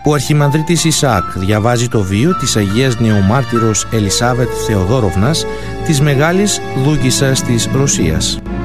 Ο Αρχιμανδρίτης Ισαάκ διαβάζει το βίο της Αγίας Νεομάρτυρος Ελισάβετ Θεοδόροβνας, της Μεγάλης Δούκισσας της Ρωσίας.